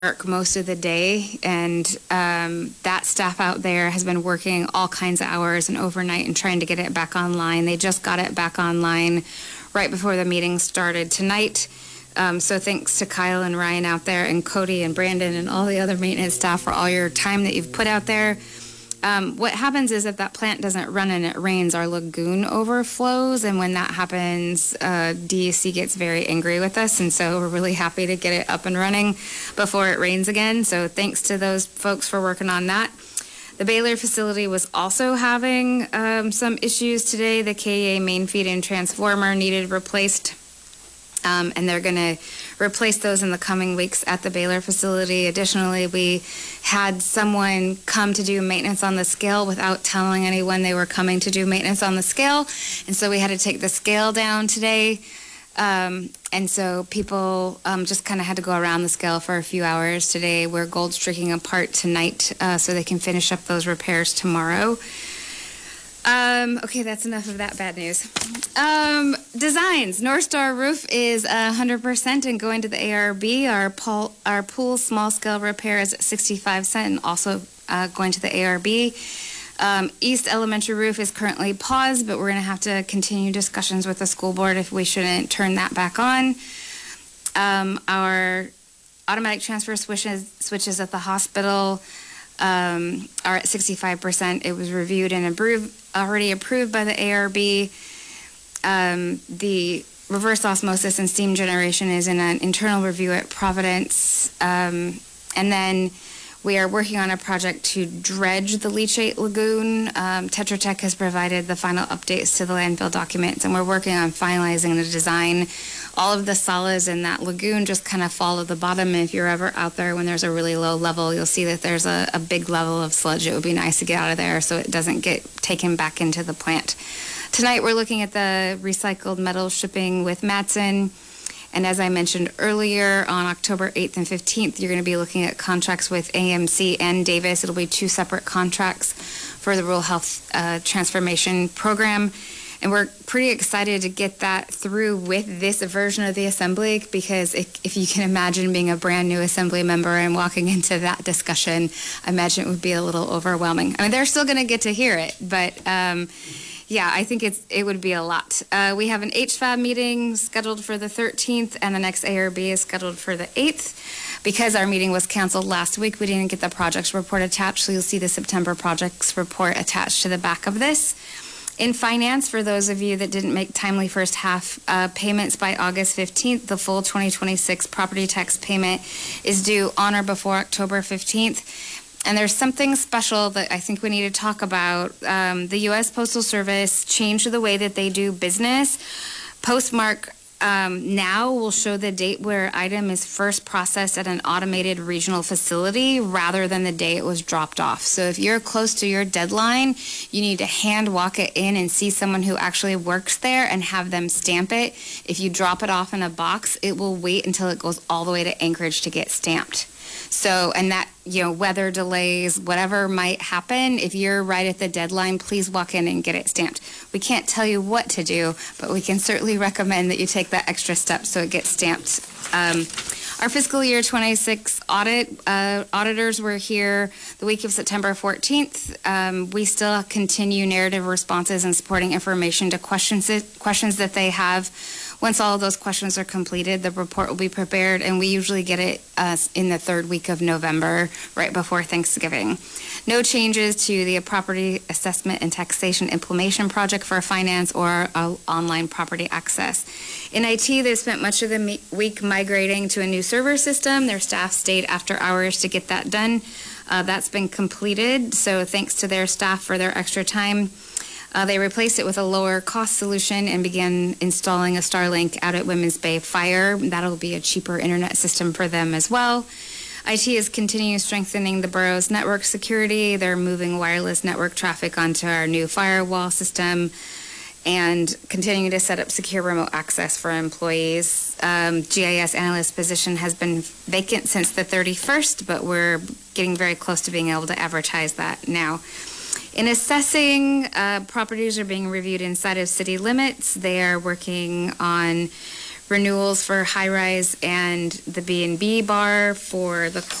work most of the day, and that staff out there has been working all kinds of hours and overnight and trying to get it back online. They just got it back online right before the meeting started tonight. So thanks to Kyle and Ryan out there, and Cody and Brandon and all the other maintenance staff for all your time that you've put out there. What happens is if that plant doesn't run and it rains, our lagoon overflows, and when that happens, DEC gets very angry with us, and so we're really happy to get it up and running before it rains again. So thanks to those folks for working on that. The Baylor facility was also having some issues today. The KEA main feed and transformer needed replaced. And they're going to replace those in the coming weeks at the Baylor facility. Additionally, we had someone come to do maintenance on the scale without telling anyone they were coming to do maintenance on the scale, and so we had to take the scale down today. And so people just kind of had to go around the scale for a few hours today. We're gold streaking a part tonight so they can finish up those repairs tomorrow. Okay, that's enough of that bad news. Designs. North Star Roof is 100% and going to the ARB. Our pool small scale repair is at 65 cents and also going to the ARB. East Elementary Roof is currently paused, but we're going to have to continue discussions with the school board if we shouldn't turn that back on. Our automatic transfer switches at the hospital are at 65%. It was reviewed and already approved by the ARB. The reverse osmosis and steam generation is in an internal review at Providence. And then we are working on a project to dredge the leachate lagoon. Tetra Tech has provided the final updates to the landfill documents, and we're working on finalizing the design. All of the solids in that lagoon just kind of fall to the bottom. And if you're ever out there when there's a really low level, you'll see that there's a big level of sludge. It would be nice to get out of there so it doesn't get taken back into the plant. Tonight we're looking at the recycled metal shipping with Matson. And as I mentioned earlier, on October 8th and 15th, you're going to be looking at contracts with AMC and Davis. It'll be two separate contracts for the Rural Health Transformation Program. And we're pretty excited to get that through with this version of the assembly, because if you can imagine being a brand new assembly member and walking into that discussion, I imagine it would be a little overwhelming. I mean, they're still going to get to hear it, but yeah, I think it would be a lot. We have an HFAB meeting scheduled for the 13th, and the next ARB is scheduled for the 8th. Because our meeting was canceled last week, we didn't get the projects report attached, so you'll see the September projects report attached to the back of this. In finance, for those of you that didn't make timely first half payments by August 15th, the full 2026 property tax payment is due on or before October 15th. And there's something special that I think we need to talk about. The U.S. Postal Service changed the way that they do business. Postmark now will show the date where item is first processed at an automated regional facility rather than the day it was dropped off. So if you're close to your deadline, you need to hand walk it in and see someone who actually works there and have them stamp it. If you drop it off in a box, it will wait until it goes all the way to Anchorage to get stamped. So, and that, weather delays, whatever might happen, if you're right at the deadline, please walk in and get it stamped. We can't tell you what to do, but we can certainly recommend that you take that extra step so it gets stamped. Our fiscal year 26 auditors were here the week of September 14th. We still continue narrative responses and supporting information to questions that they have. Once all of those questions are completed, the report will be prepared, and we usually get it in the third week of November, right before Thanksgiving. No changes to the property assessment and taxation implementation project for finance or online property access. In IT, they spent much of the week migrating to a new server system. Their staff stayed after hours to get that done. That's been completed, so thanks to their staff for their extra time. They replaced it with a lower cost solution and began installing a Starlink out at Women's Bay Fire. That'll be a cheaper internet system for them as well. IT is continuing strengthening the borough's network security. They're moving wireless network traffic onto our new firewall system and continuing to set up secure remote access for employees. GIS analyst position has been vacant since the 31st, but we're getting very close to being able to advertise that now. In assessing, properties are being reviewed inside of city limits. They are working on renewals for high rise and the B&B bar for the